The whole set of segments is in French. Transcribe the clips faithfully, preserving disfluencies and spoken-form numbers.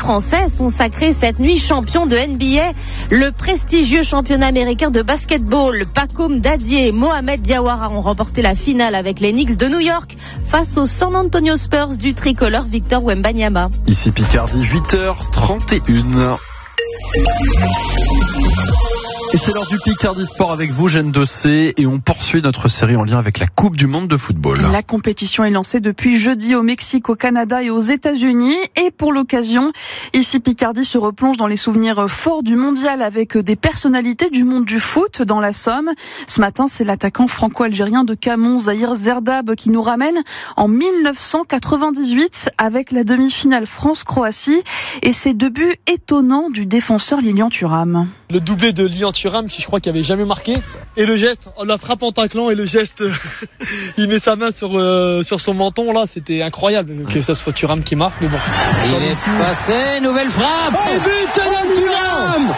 Français sont sacrés cette nuit champions de N B A. Le prestigieux championnat américain de basketball, Pakoum Dadié et Mohamed Diawara ont remporté la finale avec les Knicks de New York face aux San Antonio Spurs du tricolore Victor Wembanyama. Ici Picardie, huit heures trente et une. Et c'est l'heure du Picardie Sport avec vous, Jeanne Dossé, et on poursuit notre série en lien avec la Coupe du Monde de football. La compétition est lancée depuis jeudi au Mexique, au Canada et aux États-Unis. Et pour l'occasion, ici Picardie se replonge dans les souvenirs forts du mondial avec des personnalités du monde du foot dans la Somme. Ce matin, c'est l'attaquant franco-algérien de Camon, Zahir Zerdab, qui nous ramène en dix-neuf cent quatre-vingt-dix-huit avec la demi-finale France-Croatie et ses deux buts étonnants du défenseur Lilian Thuram. Le doublé de Lilian Thuram qui je crois qu'il avait jamais marqué, et le geste, la frappe en taclant et le geste il met sa main sur, euh, sur son menton là, c'était incroyable que ça soit Thuram qui marque, mais bon. Il est passé, nouvelle frappe, oh, et but de Thuram,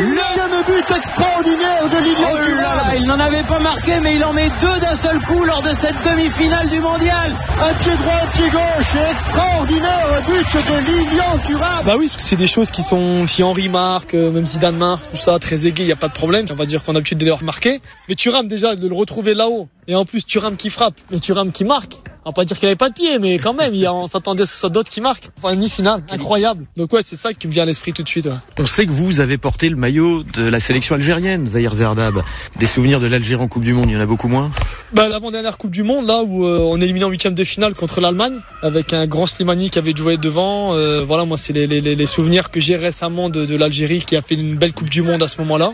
le but extraordinaire de Lilian oh là là, il n'en avait pas marqué mais il en met deux d'un seul coup lors de cette demi-finale du mondial. Un pied droit, un pied gauche, et extraordinaire but de Lilian Thuram. Bah oui, parce que c'est des choses qui sont, si Henry marque, même si Dan marque, tout ça, très aiguë, il n'y a pas de problème, on va dire qu'on a l'habitude de les remarquer. Mais Thuram déjà, de le retrouver là-haut, et en plus Thuram qui frappe, et Thuram qui marque, on va pas dire qu'il avait pas de pied, mais quand même, on s'attendait à ce que ce soit d'autres qui marquent. Enfin, une demi-finale, incroyable. Donc ouais, c'est ça qui me vient à l'esprit tout de suite. Ouais. On sait que vous avez porté le maillot de la sélection algérienne, Zahir Zerdab. Des souvenirs de l'Algérie en Coupe du Monde, il y en a beaucoup moins? Bah, l'avant-dernière Coupe du Monde, là, où euh, on est éliminé en huitième de finale contre l'Allemagne, avec un grand Slimani qui avait joué devant. Euh, voilà, moi, c'est les, les, les souvenirs que j'ai récemment de, de l'Algérie qui a fait une belle Coupe du Monde à ce moment-là.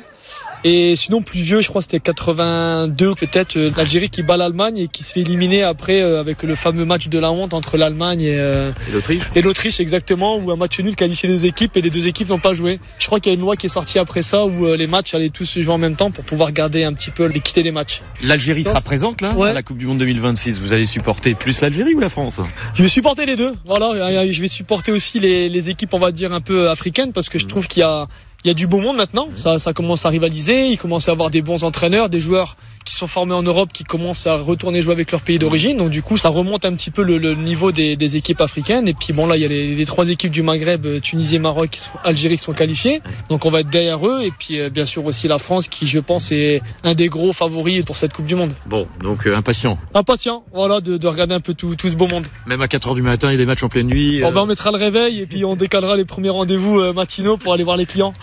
Et sinon plus vieux, je crois que c'était quatre-vingt-deux peut-être, euh, l'Algérie qui bat l'Allemagne et qui se fait éliminer après euh, avec le fameux match de la honte entre l'Allemagne et, euh, et l'Autriche. Et l'Autriche exactement, où un match nul qualifiait les équipes et les deux équipes n'ont pas joué. Je crois qu'il y a une loi qui est sortie après ça où euh, les matchs allaient tous se jouer en même temps pour pouvoir garder un petit peu l'équité des matchs. L'Algérie sera présente là ouais. à la Coupe du Monde deux mille vingt-six. Vous allez supporter plus l'Algérie ou la France? Je vais supporter les deux. Voilà, je vais supporter aussi les, les équipes on va dire un peu africaines parce que je trouve qu'il y a Il y a du beau monde maintenant, ça, ça commence à rivaliser, il commence à avoir des bons entraîneurs, des joueurs qui sont formés en Europe qui commencent à retourner jouer avec leur pays d'origine, donc du coup ça remonte un petit peu le, le niveau des, des équipes africaines, et puis bon là il y a les, les trois équipes du Maghreb, Tunisie, Maroc, qui sont, Algérie qui sont qualifiées, donc on va être derrière eux, et puis euh, bien sûr aussi la France qui je pense est un des gros favoris pour cette Coupe du Monde. Bon, donc euh, impatient. Impatient, voilà, de, de regarder un peu tout, tout ce beau monde. Même à quatre heures du matin, il y a des matchs en pleine nuit. Euh... Bon, ben, on mettra le réveil, et puis on décalera les premiers rendez-vous euh, matinaux pour aller voir les clients.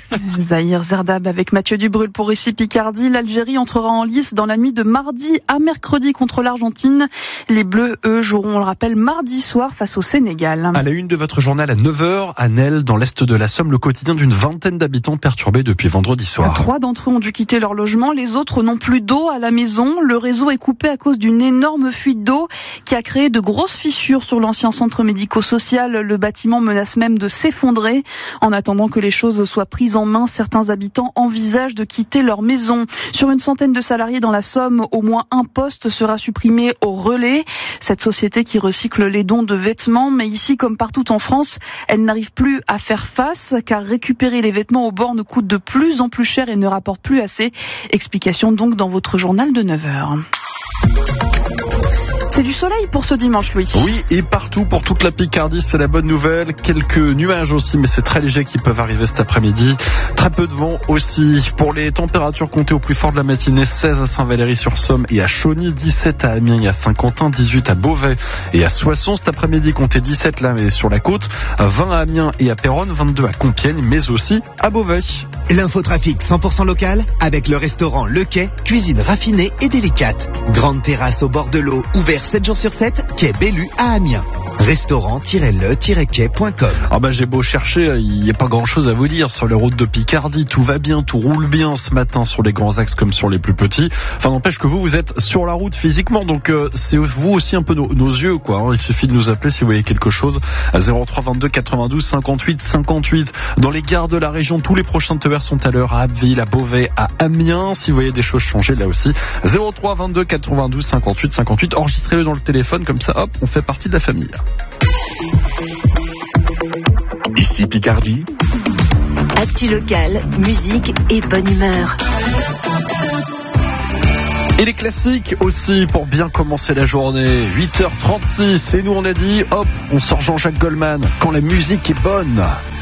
Zahir Zerdab avec Mathieu Dubrul pour ici Picardie. L'Algérie entrera en lice dans la nuit de mardi à mercredi contre l'Argentine. Les Bleus, eux, joueront, on le rappelle, mardi soir face au Sénégal. À la une de votre journal à neuf heures, à Nesle, dans l'est de la Somme, le quotidien d'une vingtaine d'habitants perturbés depuis vendredi soir. Trois d'entre eux ont dû quitter leur logement, les autres n'ont plus d'eau à la maison. Le réseau est coupé à cause d'une énorme fuite d'eau qui a créé de grosses fissures sur l'ancien centre médico-social. Le bâtiment menace même de s'effondrer. En attendant que les choses soient prises en main, certains habitants envisagent de quitter leur maison. Sur une centaine de salariés dans la Somme, au moins un poste sera supprimé au Relais. Cette société qui recycle les dons de vêtements, mais ici comme partout en France, elle n'arrive plus à faire face car récupérer les vêtements aux bornes coûte de plus en plus cher et ne rapporte plus assez. Explication donc dans votre journal de neuf heures. C'est du soleil pour ce dimanche, Louis. Oui, et partout pour toute la Picardie, c'est la bonne nouvelle. Quelques nuages aussi, mais c'est très léger qui peuvent arriver cet après-midi. Très peu de vent aussi. Pour les températures comptées au plus fort de la matinée, seize à Saint-Valery-sur-Somme et à Chauny, dix-sept à Amiens et à Saint-Quentin, dix-huit à Beauvais et à Soissons. Cet après-midi, comptez dix-sept là, mais sur la côte, vingt à Amiens et à Péronne, vingt-deux à Compiègne, mais aussi à Beauvais. L'infotrafic cent pour cent local avec le restaurant Le Quai, cuisine raffinée et délicate. Grande terrasse au bord de l'eau, ouvert sept jours sur sept, quai Bellu à Amiens. restaurant tiret le tiret quai point com. Ah bah j'ai beau chercher, il n'y a pas grand chose à vous dire sur les routes de Picardie, tout va bien, tout roule bien ce matin sur les grands axes comme sur les plus petits. Enfin n'empêche que vous, vous êtes sur la route physiquement, donc euh, c'est vous aussi un peu nos, nos yeux quoi. Hein. Il suffit de nous appeler si vous voyez quelque chose à zéro trois vingt-deux quatre-vingt-douze cinquante-huit cinquante-huit. Dans les gares de la région, tous les prochains T E R sont à l'heure à Abbeville, à Beauvais, à Amiens. Si vous voyez des choses changer là aussi, zéro trois vingt-deux quatre-vingt-douze cinquante-huit cinquante-huit. Enregistrez-le dans le téléphone, comme ça hop, on fait partie de la famille. Ici Picardie. Actu local, musique et bonne humeur. Et les classiques aussi pour bien commencer la journée. huit heures trente-six, et nous on a dit, hop, on sort Jean-Jacques Goldman quand la musique est bonne.